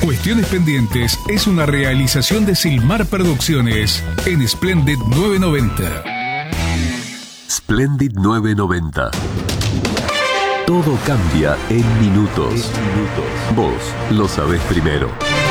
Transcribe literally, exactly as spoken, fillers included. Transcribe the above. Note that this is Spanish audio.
Cuestiones Pendientes es una realización de Silmar Producciones en Splendid novecientos noventa. Splendid novecientos noventa. Todo cambia en minutos. Vos lo sabés primero.